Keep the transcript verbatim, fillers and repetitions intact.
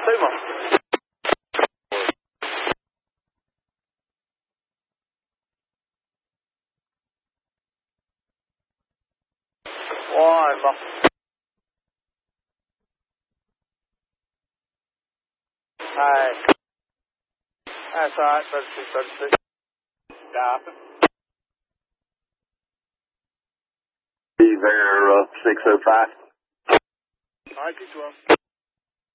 Puma. One, Bob. Alright. That's alright, thirty-six, thirty-six. Copy. Be there, uh, six oh five. Alright, keep going.